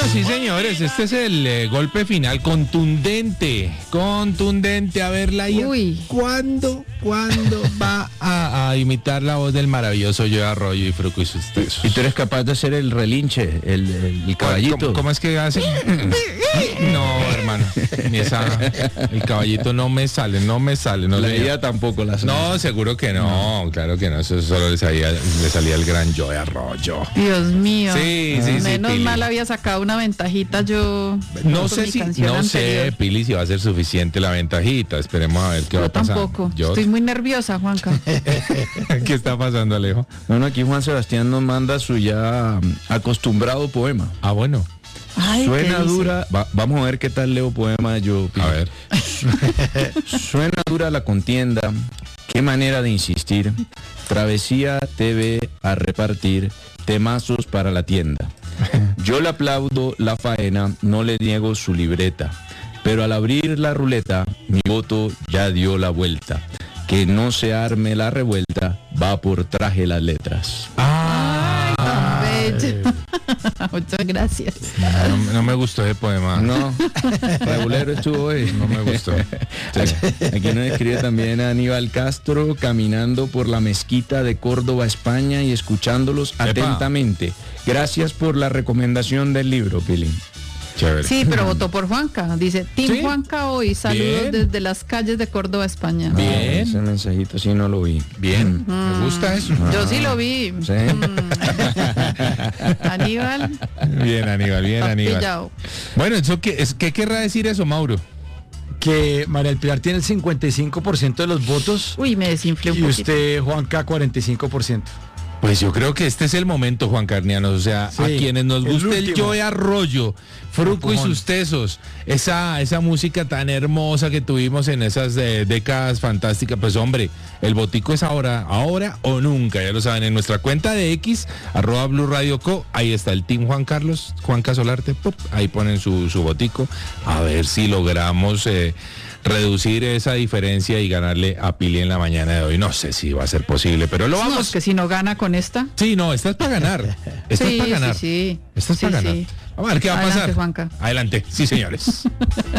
sí, señores, este es el golpe final, contundente, a ver, Laia, ¿cuándo va a imitar la voz del maravilloso Joe Arroyo y Fruco y sus tesos? ¿Y tú eres capaz de hacer el relinche, el caballito? ¿Cómo es que hace? No, hermano, el caballito no me sale. No, Laia tampoco la hace. No, seguro que no, claro que no, eso solo le salía el gran Joe Arroyo. Dios mío. Sí, menos Pili. mal había sacado una ventajita yo. No sé, Pili, si va a ser suficiente la ventajita. Esperemos a ver qué va a pasar. Tampoco. Estoy muy nerviosa, Juanca. ¿Qué está pasando, Alejo? Bueno, aquí Juan Sebastián nos manda su ya acostumbrado poema. Ah, bueno. Ay, Suena ¿qué dice? dura. Vamos a ver qué tal leo poema yo, Pili. A ver. Suena dura la contienda. Qué manera de insistir. Travesía TV a repartir temazos para la tienda. Yo le aplaudo la faena, no le niego su libreta, pero al abrir la ruleta, mi voto ya dio la vuelta. Que no se arme la revuelta, va por traje las letras. Ay, tan bello. Muchas gracias. No me gustó ese poema. No, regulero estuvo hoy. No me gustó. Aquí nos escribe también Aníbal Castro, caminando por la mezquita de Córdoba, España, y escuchándolos atentamente. Gracias por la recomendación del libro, Pili. Chévere. Sí, pero votó por Juanca. Dice, Team ¿Sí? Juanca hoy. Saludos Bien. desde las calles de Córdoba, España. Bien. Ese mensajito sí no lo vi. Bien, me gusta eso. Yo sí lo vi. Sí. Aníbal. Bien, Aníbal. Pillado. Bueno, ¿qué querrá decir eso, Mauro? Que María del Pilar tiene el 55% de los votos Uy, me desinflé un y poquito. usted, Juanca, 45%. Pues yo creo que este es el momento, Juan Carnianos, o sea, Sí, a quienes nos el gusta el último. Joe Arroyo, Fruco y Empujón. sus tesos, esa música tan hermosa que tuvimos en esas décadas fantásticas, pues hombre, el botico es ahora o nunca, ya lo saben, en nuestra cuenta de X, @Blue Radio Co, ahí está el Team Juan Carlos, Juan Casolarte, ¡pop! Ahí ponen su botico, a ver si logramos reducir esa diferencia y ganarle a Pili en la mañana de hoy. No sé si va a ser posible, pero lo No, vamos. es que si no gana con esta. Sí, no, esta es para ganar. Esta es para ganar. Sí. Esta es para ganar. Sí. Vamos a ver qué va a Adelante, pasar. Juanca. Adelante, sí, señores.